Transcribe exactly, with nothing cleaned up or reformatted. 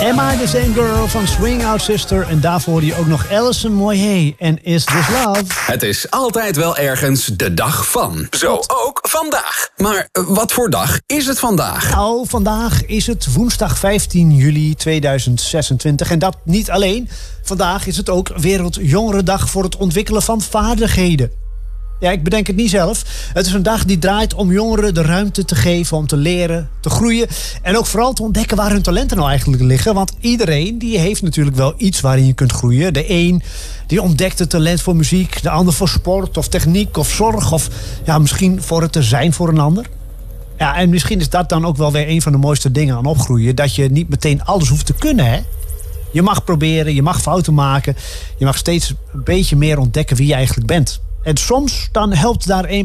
Am I the Same Girl van Swing Out Sister. En daarvoor hoorde je ook nog Alison Moyet en Is This Love. Het is altijd wel ergens de dag van. Zo ook vandaag. Maar wat voor dag is het vandaag? Nou, vandaag is het woensdag vijftien juli tweeduizend zesentwintig. En dat niet alleen. Vandaag is het ook Wereldjongerendag voor het ontwikkelen van vaardigheden. Ja, ik bedenk het niet zelf. Het is een dag die draait om jongeren de ruimte te geven om te leren, te groeien. En ook vooral te ontdekken waar hun talenten nou eigenlijk liggen. Want iedereen die heeft natuurlijk wel iets waarin je kunt groeien. De een die ontdekt het talent voor muziek. De ander voor sport of techniek of zorg. Of ja, misschien voor het te zijn voor een ander. Ja, en misschien is dat dan ook wel weer een van de mooiste dingen aan opgroeien. Dat je niet meteen alles hoeft te kunnen, hè. Je mag proberen, je mag fouten maken. Je mag steeds een beetje meer ontdekken wie je eigenlijk bent. En soms dan helpt daar een